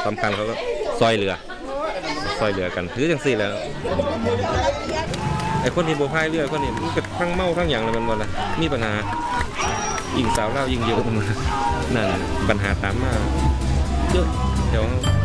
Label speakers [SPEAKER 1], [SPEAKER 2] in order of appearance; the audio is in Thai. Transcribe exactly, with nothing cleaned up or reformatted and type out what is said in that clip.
[SPEAKER 1] สำคัญเขาก็ซอยเหลือซอยเหลือกันถือจังสี่แล้วไอ้คนที่โบพายเรือคนนี้มันก็ทั้งเมาทั้งอย่างเลยมันหมดละมีปัญหายิงสาวเล่ายิงเยอะมันนั่นปัญหาตามมาเยอะเดี๋ยว